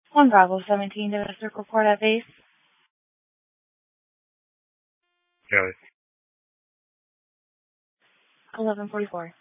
1 Bravo 17 domestic report at base. Charlie. 1144.